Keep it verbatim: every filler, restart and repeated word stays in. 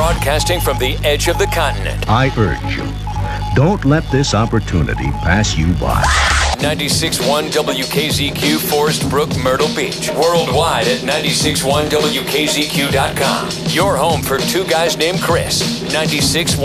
Broadcasting from the edge of the continent. I urge you, don't let this opportunity pass you by. ninety-six point one W K Z Q, Forest Brook, Myrtle Beach. Worldwide at ninety-six point one W K Z Q dot com. Your home for two guys named Chris. ninety-six point one